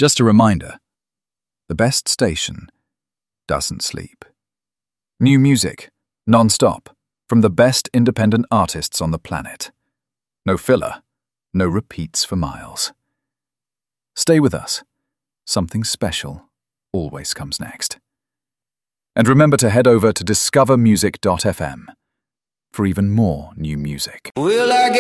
Just a reminder, the best station doesn't sleep. New music, non-stop, from the best independent artists on the planet. No filler, no repeats for miles. Stay with us. Something special always comes next. And remember to head over to discovermusic.fm for even more new music.